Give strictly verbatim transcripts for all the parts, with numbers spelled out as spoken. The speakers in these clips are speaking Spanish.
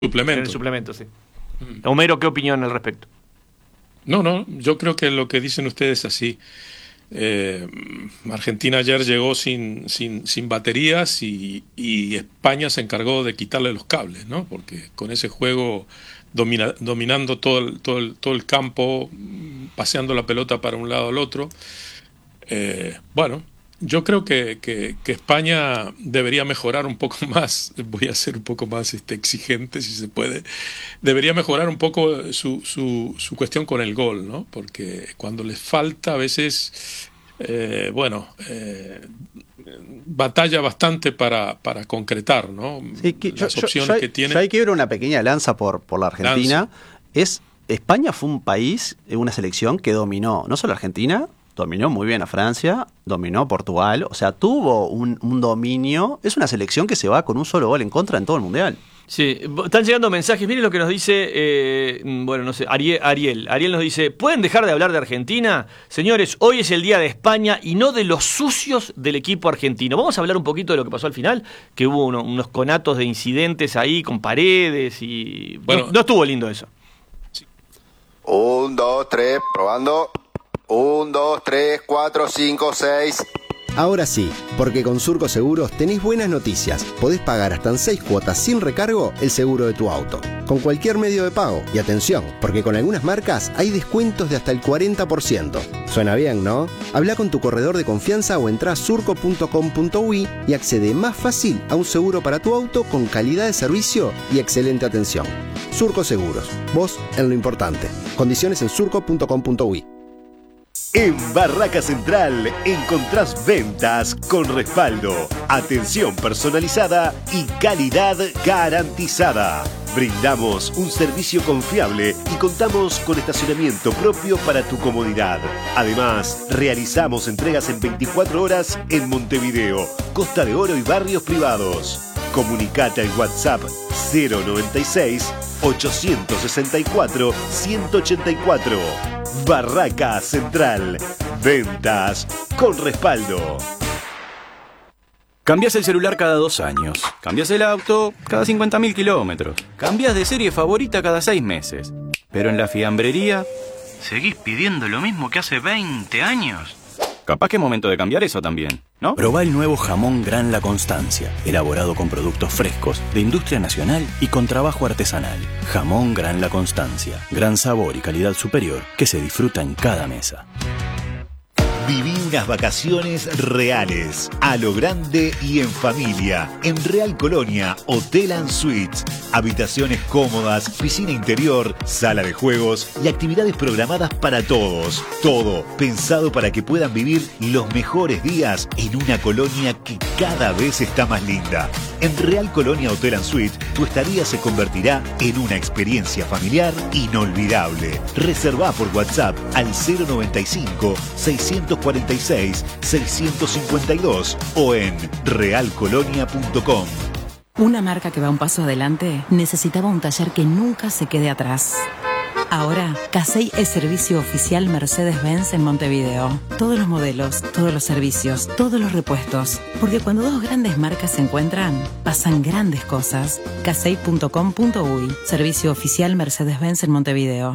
suplemento. En el suplemento, sí. Mm. Homero, ¿qué opinión al respecto? No, no, yo creo que lo que dicen ustedes es así. Eh, Argentina ayer llegó sin, sin, sin baterías y, y España se encargó de quitarle los cables, ¿no? Porque con ese juego domina, dominando todo el, todo, el, todo el campo, paseando la pelota para un lado al otro, eh, bueno, yo creo que, que, que España debería mejorar un poco más, voy a ser un poco más este, exigente si se puede, debería mejorar un poco su, su, su cuestión con el gol, ¿no? Porque cuando les falta a veces, eh, bueno, eh, batalla bastante para, para concretar, ¿no? Sí, que Las yo, opciones yo, yo, que tiene. Yo hay que ver una pequeña lanza por, por la Argentina. Lanza. Es España fue un país, una selección que dominó no solo Argentina, dominó muy bien a Francia, dominó Portugal, o sea, tuvo un, un dominio. Es una selección que se va con un solo gol en contra en todo el Mundial. Sí, están llegando mensajes. Miren lo que nos dice, eh, bueno, no sé, Ariel, Ariel. Ariel nos dice, ¿pueden dejar de hablar de Argentina? Señores, hoy es el día de España y no de los sucios del equipo argentino. Vamos a hablar un poquito de lo que pasó al final, que hubo uno, unos conatos de incidentes ahí con Paredes y... Bueno, no, no estuvo lindo eso. Sí. Un, dos, tres, probando... Un, dos, tres, cuatro, cinco, seis. Ahora sí, porque con Surco Seguros tenés buenas noticias. Podés pagar hasta en seis cuotas sin recargo el seguro de tu auto, con cualquier medio de pago. Y atención, porque con algunas marcas hay descuentos de hasta el cuarenta por ciento. Suena bien, ¿no? Habla con tu corredor de confianza o entrá a surco punto com punto uy y accede más fácil a un seguro para tu auto con calidad de servicio y excelente atención. Surco Seguros, vos en lo importante. Condiciones en surco punto com punto uy. En Barraca Central encontrás ventas con respaldo, atención personalizada y calidad garantizada. Brindamos un servicio confiable y contamos con estacionamiento propio para tu comodidad. Además, realizamos entregas en veinticuatro horas en Montevideo, Costa de Oro y barrios privados. Comunicate al WhatsApp cero noventa y seis, ochocientos sesenta y cuatro, ciento ochenta y cuatro. Barraca Central. Ventas con respaldo. Cambias el celular cada dos años. Cambias el auto cada cincuenta mil kilómetros. Cambias de serie favorita cada seis meses. Pero en la fiambrería, ¿seguís pidiendo lo mismo que hace veinte años? Capaz que es momento de cambiar eso también, ¿no? Probá el nuevo jamón Gran La Constancia, elaborado con productos frescos, de industria nacional y con trabajo artesanal. Jamón Gran La Constancia, gran sabor y calidad superior que se disfruta en cada mesa. Viví unas vacaciones reales, a lo grande y en familia, en Real Colonia Hotel and Suites. Habitaciones cómodas, piscina interior, sala de juegos y actividades programadas para todos. Todo pensado para que puedan vivir los mejores días en una colonia que cada vez está más linda. En Real Colonia Hotel and Suites, tu estadía se convertirá en una experiencia familiar inolvidable. Reservá por WhatsApp al cero noventa y cinco, seiscientos cuarenta y seis, seiscientos cincuenta y dos o en real colonia punto com. Una marca que va un paso adelante necesitaba un taller que nunca se quede atrás. Ahora, Casey es servicio oficial Mercedes-Benz en Montevideo. Todos los modelos, todos los servicios, todos los repuestos. Porque cuando dos grandes marcas se encuentran, pasan grandes cosas. casey punto com punto uy, servicio oficial Mercedes-Benz en Montevideo.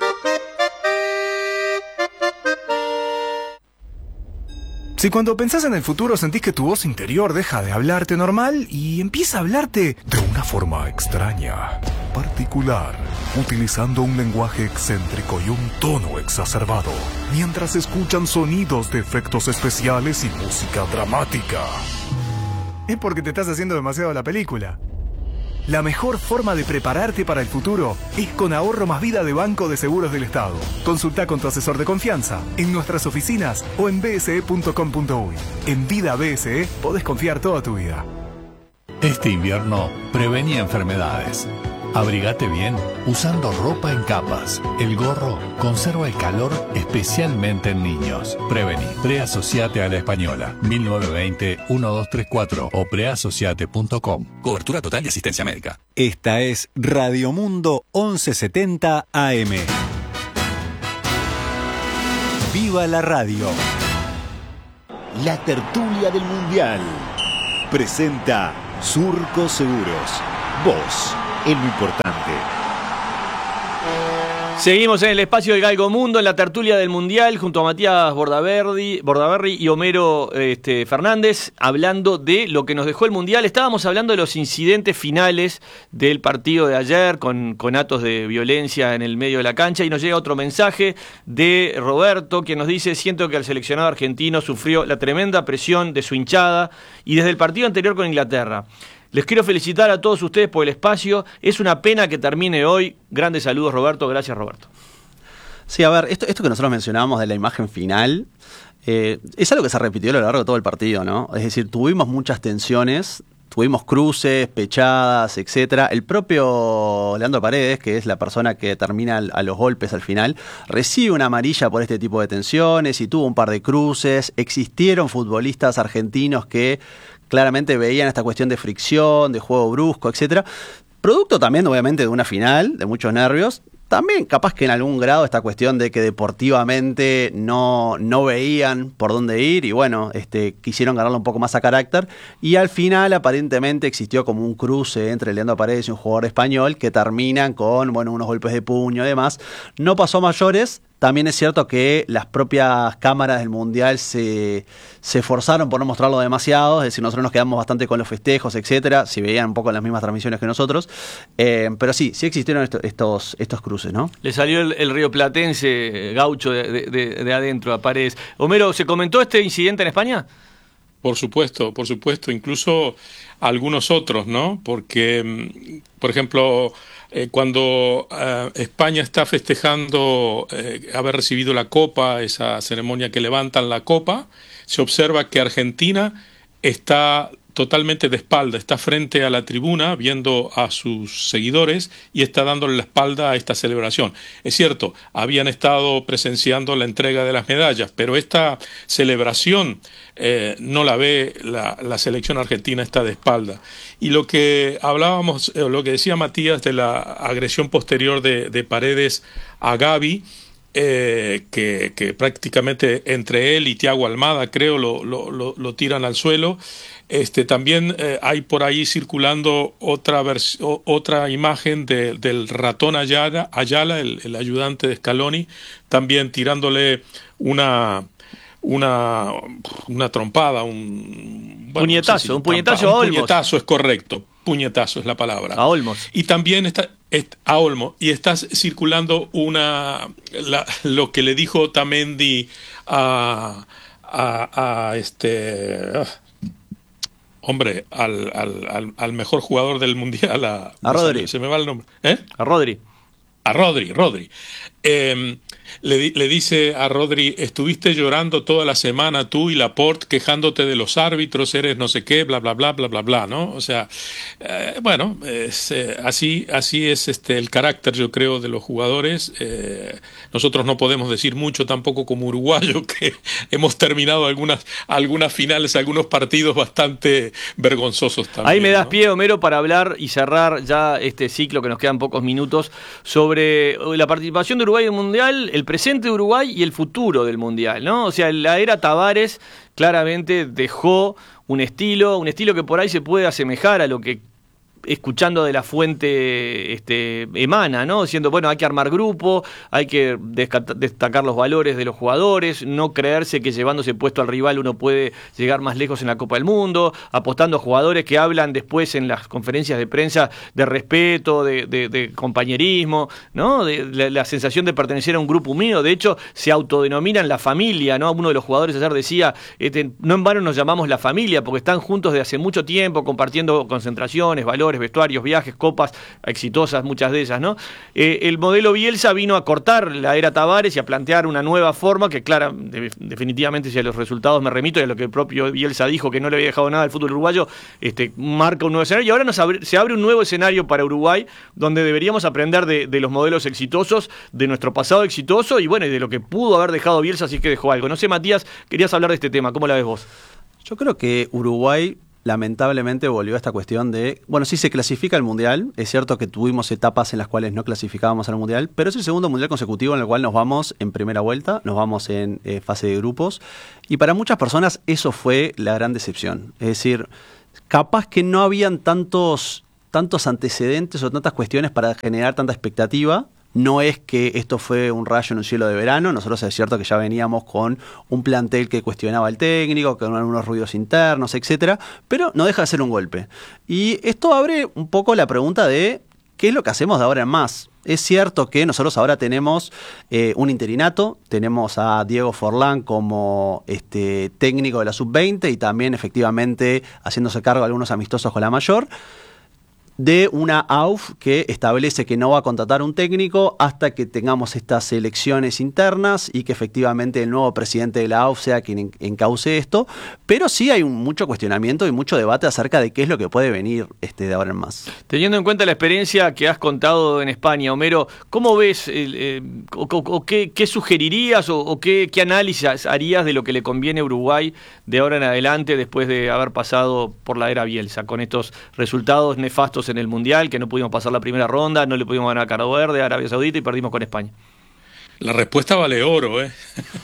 Si cuando pensás en el futuro sentís que tu voz interior deja de hablarte normal y empieza a hablarte de una forma extraña, particular, utilizando un lenguaje excéntrico y un tono exacerbado, mientras escuchan sonidos de efectos especiales y música dramática, es porque te estás haciendo demasiado la película. La mejor forma de prepararte para el futuro es con Ahorro Más Vida de Banco de Seguros del Estado. Consulta con tu asesor de confianza en nuestras oficinas o en b s e punto com punto uy. En Vida B S E podés confiar toda tu vida. Este invierno prevenía enfermedades. Abrigate bien usando ropa en capas. El gorro conserva el calor especialmente en niños. Prevení. Preasociate a la Española. mil novecientos veinte, doce treinta y cuatro o preasociate punto com. Cobertura total y asistencia médica. Esta es Radio Mundo once setenta A M. ¡Viva la radio! La tertulia del Mundial. Presenta Surco Seguros. Vos en lo importante. Seguimos en el espacio del Galgo Mundo, en la tertulia del Mundial, junto a Matías Bordaberry, Bordaberry y Homero este, Fernández, hablando de lo que nos dejó el Mundial. Estábamos hablando de los incidentes finales del partido de ayer, con, con actos de violencia en el medio de la cancha, y nos llega otro mensaje de Roberto, que nos dice: siento que el seleccionado argentino sufrió la tremenda presión de su hinchada, y desde el partido anterior con Inglaterra. Les quiero felicitar a todos ustedes por el espacio. Es una pena que termine hoy. Grandes saludos, Roberto. Gracias, Roberto. Sí, a ver, esto, esto que nosotros mencionábamos de la imagen final, eh, es algo que se repitió a lo largo de todo el partido, ¿no? Es decir, tuvimos muchas tensiones, tuvimos cruces, pechadas, etcétera. El propio Leandro Paredes, que es la persona que termina a los golpes al final, recibe una amarilla por este tipo de tensiones y tuvo un par de cruces. Existieron futbolistas argentinos que claramente veían esta cuestión de fricción, de juego brusco, etcétera. Producto también, obviamente, de una final, de muchos nervios. También capaz que en algún grado esta cuestión de que deportivamente no, no veían por dónde ir y bueno, este, quisieron ganarlo un poco más a carácter, y al final aparentemente existió como un cruce entre Leandro Paredes y un jugador español que terminan con bueno, unos golpes de puño y demás. No pasó a mayores. También es cierto que las propias cámaras del Mundial se, se esforzaron por no mostrarlo demasiado, es decir, nosotros nos quedamos bastante con los festejos, etcétera, si veían un poco las mismas transmisiones que nosotros, eh, pero sí, sí existieron esto, estos, estos cruces, ¿no? Le salió el, el rioplatense gaucho de, de, de adentro a Paredes. Homero, ¿se comentó este incidente en España? Por supuesto, por supuesto, incluso algunos otros, ¿no? Porque, por ejemplo, eh, cuando eh, España está festejando eh, haber recibido la copa, esa ceremonia que levantan la copa, se observa que Argentina está totalmente de espalda, está frente a la tribuna viendo a sus seguidores y está dándole la espalda a esta celebración. Es cierto, habían estado presenciando la entrega de las medallas, pero esta celebración eh, no la ve la, la selección argentina, está de espalda. Y lo que hablábamos, eh, lo que decía Matías de la agresión posterior de, de Paredes a Gavi, Eh, que, que prácticamente entre él y Thiago Almada, creo, lo, lo, lo, lo tiran al suelo. Este, también eh, hay por ahí circulando otra, vers- o, otra imagen de, del ratón Ayala, Ayala el, el ayudante de Scaloni, también tirándole una... una una trompada, un bueno, puñetazo, no sé si un puñetazo trampa, a un Olmos. Puñetazo, es correcto. Puñetazo es la palabra. A Olmos. Y también está, est, a Olmos. Y está circulando una la, lo que le dijo Otamendi a, a, a este uh, hombre, al, al, al, al mejor jugador del mundial, a, a Rodri. Se me va el nombre. ¿Eh? A Rodri. A Rodri, Rodri. Eh, le, le dice a Rodri: estuviste llorando toda la semana tú y Laporte quejándote de los árbitros, eres no sé qué, bla, bla, bla, bla, bla, bla, ¿no? O sea, eh, bueno, es, eh, así, así es este el carácter, yo creo, de los jugadores. Eh, nosotros no podemos decir mucho tampoco como uruguayo, que hemos terminado algunas, algunas finales, algunos partidos bastante vergonzosos también. Ahí me das ¿no? pie, Homero, para hablar y cerrar ya este ciclo, que nos quedan pocos minutos, sobre la participación de Uruguay en el Mundial, el presente de Uruguay y el futuro del Mundial, ¿no? O sea, la era Tavares claramente dejó un estilo, un estilo que por ahí se puede asemejar a lo que, escuchando de la fuente, este, emana, ¿no? Diciendo, bueno, hay que armar grupo, hay que destacar los valores de los jugadores, no creerse que llevándose puesto al rival uno puede llegar más lejos en la Copa del Mundo, apostando a jugadores que hablan después en las conferencias de prensa de respeto, de, de, de compañerismo, ¿no? De, de la sensación de pertenecer a un grupo unido. De hecho, se autodenominan la familia, ¿no? Uno de los jugadores ayer decía, este, no en vano nos llamamos la familia, porque están juntos de hace mucho tiempo, compartiendo concentraciones, valores, vestuarios, viajes, copas exitosas, muchas de ellas, ¿no? Eh, el modelo Bielsa vino a cortar la era Tavares y a plantear una nueva forma que, claro, de, definitivamente, si a los resultados me remito y a lo que el propio Bielsa dijo, que no le había dejado nada al fútbol uruguayo, este, marca un nuevo escenario, y ahora nos abre, se abre un nuevo escenario para Uruguay, donde deberíamos aprender de, de los modelos exitosos, de nuestro pasado exitoso, y bueno, y de lo que pudo haber dejado Bielsa, así que dejó algo. No sé, Matías, querías hablar de este tema, ¿cómo la ves vos? Yo creo que Uruguay lamentablemente volvió a esta cuestión de, bueno, sí se clasifica al Mundial, es cierto que tuvimos etapas en las cuales no clasificábamos al Mundial, pero es el segundo Mundial consecutivo en el cual nos vamos en primera vuelta, nos vamos en eh, fase de grupos, y para muchas personas eso fue la gran decepción. Es decir, capaz que no habían tantos tantos antecedentes o tantas cuestiones para generar tanta expectativa. No es que esto fue un rayo en un cielo de verano. Nosotros es cierto que ya veníamos con un plantel que cuestionaba al técnico, con algunos ruidos internos, etcétera, pero no deja de ser un golpe. Y esto abre un poco la pregunta de ¿qué es lo que hacemos de ahora en más? Es cierto que nosotros ahora tenemos eh, un interinato, tenemos a Diego Forlán como este, técnico de la sub veinte y también efectivamente haciéndose cargo de algunos amistosos con la mayor, de una A U F que establece que no va a contratar un técnico hasta que tengamos estas elecciones internas y que efectivamente el nuevo presidente de la A U F sea quien encauce esto, pero sí hay un, mucho cuestionamiento y mucho debate acerca de qué es lo que puede venir este, de ahora en más. Teniendo en cuenta la experiencia que has contado en España, Homero, ¿cómo ves eh, eh, o, o, o qué, qué sugerirías o, o qué, qué análisis harías de lo que le conviene a Uruguay de ahora en adelante después de haber pasado por la era Bielsa con estos resultados nefastos en el Mundial, que no pudimos pasar la primera ronda, no le pudimos ganar a Cabo Verde, a Arabia Saudita y perdimos con España? La respuesta vale oro, ¿eh?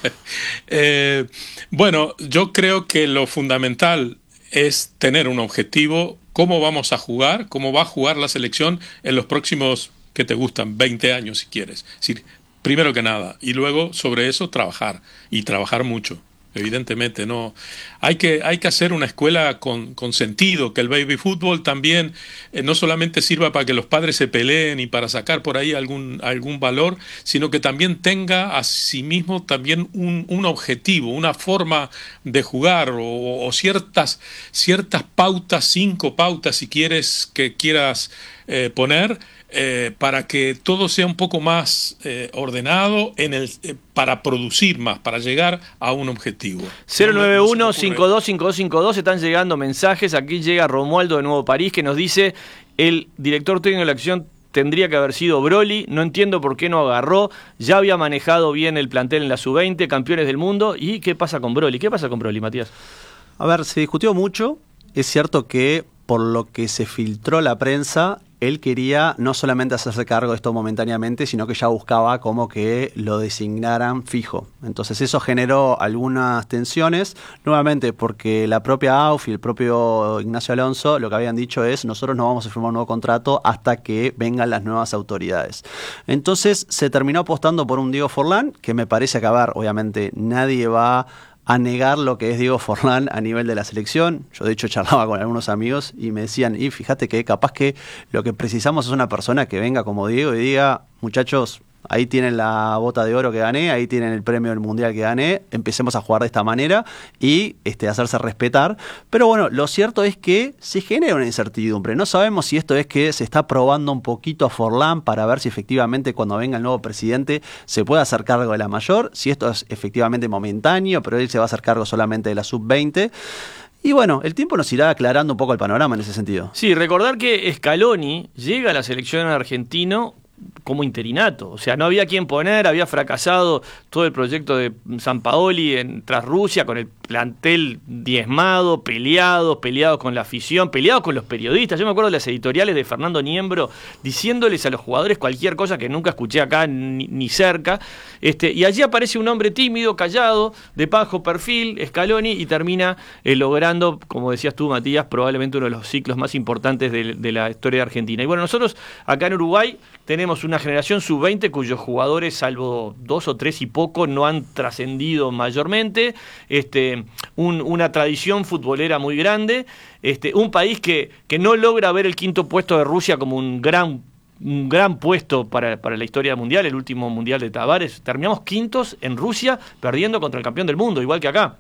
eh, bueno, yo creo que lo fundamental es tener un objetivo, cómo vamos a jugar, cómo va a jugar la selección en los próximos, ¿qué te gustan? veinte años si quieres. Es decir, primero que nada, y luego sobre eso trabajar, y trabajar mucho. Evidentemente, no. Hay que, hay que hacer una escuela con, con sentido, que el baby fútbol también eh, no solamente sirva para que los padres se peleen y para sacar por ahí algún, algún valor, sino que también tenga a sí mismo también un, un objetivo, una forma de jugar o, o ciertas, ciertas pautas, cinco pautas si quieres que quieras eh, poner. Eh, para que todo sea un poco más eh, ordenado en el, eh, para producir más, para llegar a un objetivo. cero nueve uno, cinco dos cinco dos cinco dos, están llegando mensajes. Aquí llega Romualdo de Nuevo París que nos dice: el director técnico de la acción tendría que haber sido Broly, no entiendo por qué no agarró, ya había manejado bien el plantel en la sub veinte, campeones del mundo. ¿Y qué pasa con Broly? ¿Qué pasa con Broly, Matías? A ver, se discutió mucho. Es cierto que por lo que se filtró la prensa, él quería no solamente hacerse cargo de esto momentáneamente, sino que ya buscaba como que lo designaran fijo. Entonces eso generó algunas tensiones, nuevamente porque la propia A U F y el propio Ignacio Alonso lo que habían dicho es: nosotros no vamos a firmar un nuevo contrato hasta que vengan las nuevas autoridades. Entonces se terminó apostando por un Diego Forlán, que me parece que, a ver, obviamente nadie va a negar lo que es Diego Forlán a nivel de la selección. Yo de hecho charlaba con algunos amigos y me decían: y fíjate que capaz que lo que precisamos es una persona que venga como Diego y diga: muchachos, ahí tienen la bota de oro que gané, ahí tienen el premio del mundial que gané, empecemos a jugar de esta manera y este, hacerse respetar. Pero bueno, lo cierto es que se genera una incertidumbre. No sabemos si esto es que se está probando un poquito a Forlán para ver si efectivamente cuando venga el nuevo presidente se puede hacer cargo de la mayor, si esto es efectivamente momentáneo, pero él se va a hacer cargo solamente de la sub veinte. Y bueno, el tiempo nos irá aclarando un poco el panorama en ese sentido. Sí, recordar que Scaloni llega a la selección argentina como interinato, o sea, no había quien poner, había fracasado todo el proyecto de Sampaoli en, tras Rusia, con el plantel diezmado, peleado, peleado con la afición, peleado con los periodistas. Yo me acuerdo de las editoriales de Fernando Niembro diciéndoles a los jugadores cualquier cosa que nunca escuché acá ni, ni cerca, este, y allí aparece un hombre tímido, callado, de bajo perfil, Scaloni, y termina eh, logrando, como decías tú, Matías, probablemente uno de los ciclos más importantes de, de la historia de Argentina. Y bueno, nosotros acá en Uruguay tenemos una generación sub veinte cuyos jugadores, salvo dos o tres y poco, no han trascendido mayormente, este, un, una tradición futbolera muy grande, este, un país que, que no logra ver el quinto puesto de Rusia como un gran, un gran puesto para, para la historia mundial, el último mundial de Tavares. Terminamos quintos en Rusia, perdiendo contra el campeón del mundo, igual que acá.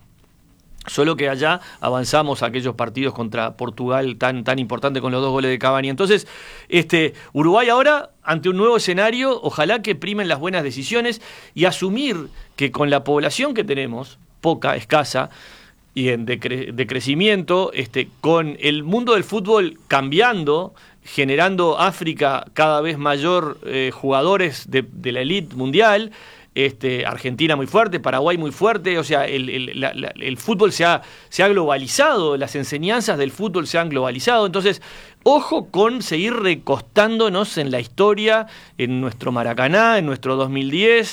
Solo que allá avanzamos a aquellos partidos contra Portugal tan, tan importante con los dos goles de Cavani. Entonces, este, Uruguay ahora, ante un nuevo escenario, ojalá que primen las buenas decisiones y asumir que con la población que tenemos, poca, escasa, y en decre- de crecimiento, este, con el mundo del fútbol cambiando, generando África cada vez mayor eh, jugadores de, de la elite mundial, Este, Argentina muy fuerte, Paraguay muy fuerte, o sea, el, el, la, la, el fútbol se ha, se ha globalizado, las enseñanzas del fútbol se han globalizado, entonces, ojo con seguir recostándonos en la historia, en nuestro Maracaná, en nuestro dos mil diez,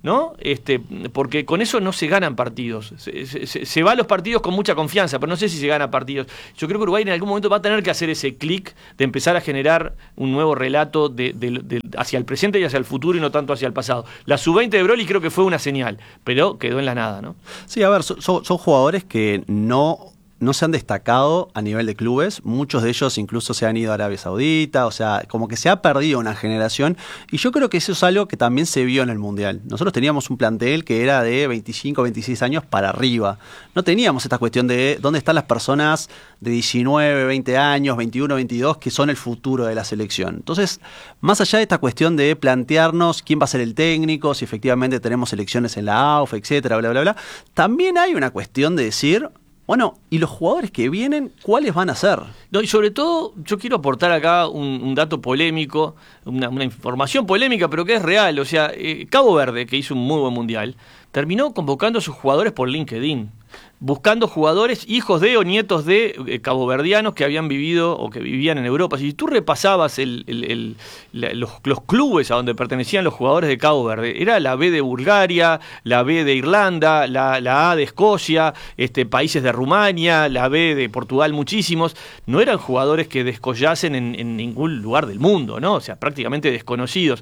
¿no? Este, porque con eso no se ganan partidos. Se, se, se va a los partidos con mucha confianza, pero no sé si se gana partidos. Yo creo que Uruguay en algún momento va a tener que hacer ese clic de empezar a generar un nuevo relato de, de, de, hacia el presente y hacia el futuro y no tanto hacia el pasado. La sub veinte de Broly creo que fue una señal, pero quedó en la nada, ¿no? Sí, a ver, son, son jugadores que no... no se han destacado a nivel de clubes, muchos de ellos incluso se han ido a Arabia Saudita, o sea, como que se ha perdido una generación, y yo creo que eso es algo que también se vio en el Mundial. Nosotros teníamos un plantel que era de veinticinco, veintiséis años para arriba, no teníamos esta cuestión de dónde están las personas de diecinueve, veinte años, veintiuno, veintidós, que son el futuro de la selección. Entonces, más allá de esta cuestión de plantearnos quién va a ser el técnico, si efectivamente tenemos elecciones en la A U F, etcétera, bla, bla, bla, también hay una cuestión de decir... Bueno, ¿y los jugadores que vienen, cuáles van a ser? No, y sobre todo, yo quiero aportar acá un, un dato polémico, una, una información polémica, pero que es real. O sea, eh, Cabo Verde, que hizo un muy buen mundial, terminó convocando a sus jugadores por LinkedIn, buscando jugadores hijos de o nietos de eh, caboverdianos que habían vivido o que vivían en Europa. Si tú repasabas el, el, el, la, los, los clubes a donde pertenecían los jugadores de Cabo Verde, era la B de Bulgaria, la B de Irlanda, la, la A de Escocia, este, países de Rumania, la B de Portugal, muchísimos. No eran jugadores que descollasen en, en ningún lugar del mundo, ¿no? O sea, prácticamente desconocidos.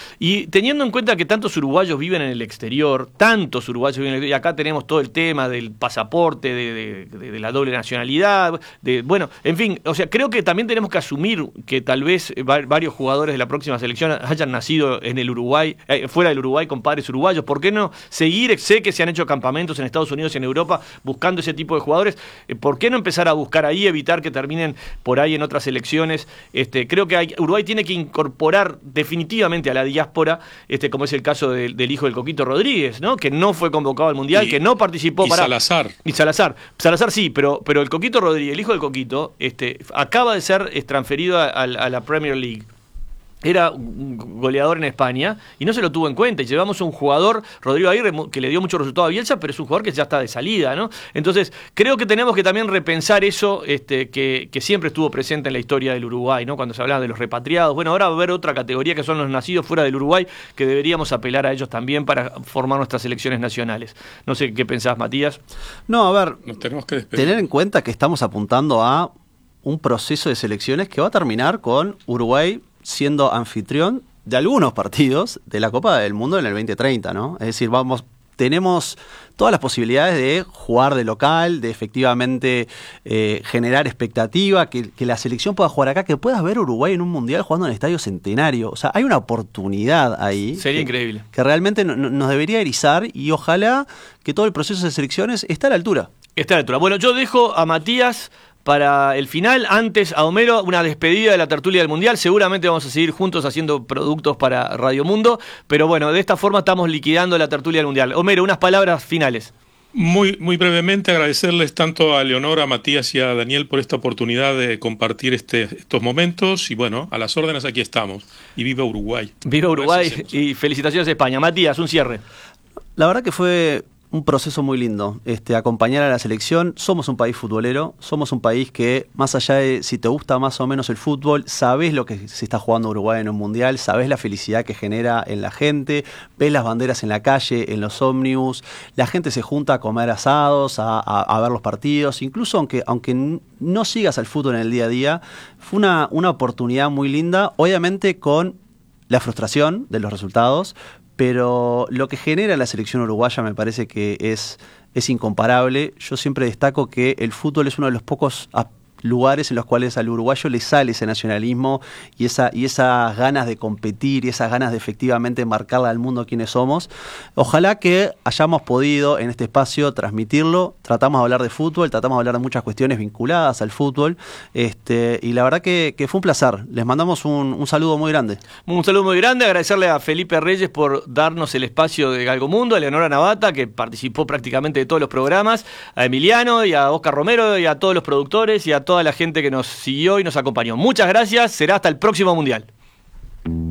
Y teniendo en cuenta que tantos uruguayos viven en el exterior, tantos uruguayos viven en el exterior, y acá tenemos todo el tema del pasaporte, de, de, de la doble nacionalidad, de bueno, en fin, o sea, creo que también tenemos que asumir que tal vez varios jugadores de la próxima selección hayan nacido en el Uruguay, eh, fuera del Uruguay con padres uruguayos. ¿Por qué no seguir? Sé que se han hecho campamentos en Estados Unidos y en Europa buscando ese tipo de jugadores. ¿Por qué no empezar a buscar ahí, evitar que terminen por ahí en otras selecciones? Este, creo que hay, Uruguay tiene que incorporar definitivamente a la diáspora, este, como es el caso de, del hijo del Coquito Rodríguez, ¿no? Que no fue convocado al Mundial, y, que no participó. Y para, Salazar. Y Salazar. Salazar sí, pero, pero el Coquito Rodríguez, el hijo del Coquito, este, acaba de ser transferido a, a, a la Premier League. Era un goleador en España y no se lo tuvo en cuenta. Y llevamos un jugador, Rodrigo Aguirre, que le dio mucho resultado a Bielsa, pero es un jugador que ya está de salida, ¿no? Entonces, creo que tenemos que también repensar eso, este, que, que siempre estuvo presente en la historia del Uruguay, ¿no? Cuando se hablaba de los repatriados. Bueno, ahora va a haber otra categoría que son los nacidos fuera del Uruguay, que deberíamos apelar a ellos también para formar nuestras selecciones nacionales. No sé qué pensás, Matías. No, a ver, Nos tenemos que despedir. Tener en cuenta que estamos apuntando a un proceso de selecciones que va a terminar con Uruguay siendo anfitrión de algunos partidos de la Copa del Mundo en el veinte treinta, ¿no? Es decir, vamos, tenemos todas las posibilidades de jugar de local, de efectivamente eh, generar expectativa, que, que la selección pueda jugar acá, que puedas ver Uruguay en un mundial jugando en el Estadio Centenario. O sea, hay una oportunidad ahí. Sería que, increíble. Que realmente no, nos debería erizar, y ojalá que todo el proceso de selecciones esté a la altura. Está a la altura. Bueno, yo dejo a Matías para el final. Antes, a Homero, una despedida de la tertulia del Mundial. Seguramente vamos a seguir juntos haciendo productos para Radio Mundo, pero bueno, de esta forma estamos liquidando la tertulia del Mundial. Homero, unas palabras finales. Muy, muy brevemente agradecerles tanto a Leonor, a Matías y a Daniel por esta oportunidad de compartir este, estos momentos, y bueno, a las órdenes aquí estamos. Y viva Uruguay. Viva Uruguay y felicitaciones a España. Matías, un cierre. La verdad que fue un proceso muy lindo, este, acompañar a la selección. Somos un país futbolero, somos un país que, más allá de si te gusta más o menos el fútbol, sabés lo que se está jugando Uruguay en un mundial, sabés la felicidad que genera en la gente, ves las banderas en la calle, en los ómnibus, la gente se junta a comer asados, a, a, a ver los partidos, incluso aunque, aunque no sigas al fútbol en el día a día, fue una, una oportunidad muy linda, obviamente con la frustración de los resultados, pero lo que genera la selección uruguaya me parece que es, es incomparable. Yo siempre destaco que el fútbol es uno de los pocos lugares en los cuales al uruguayo le sale ese nacionalismo y, esa, y esas ganas de competir y esas ganas de efectivamente marcarle al mundo quiénes somos. Ojalá que hayamos podido en este espacio transmitirlo. Tratamos de hablar de fútbol, tratamos de hablar de muchas cuestiones vinculadas al fútbol, este, y la verdad que, que fue un placer. Les mandamos un, un saludo muy grande. Un saludo muy grande, agradecerle a Felipe Reyes por darnos el espacio de Galgo Mundo, a Leonora Navata, que participó prácticamente de todos los programas, a Emiliano y a Oscar Romero y a todos los productores y a todos toda la gente que nos siguió y nos acompañó. Muchas gracias, será hasta el próximo Mundial.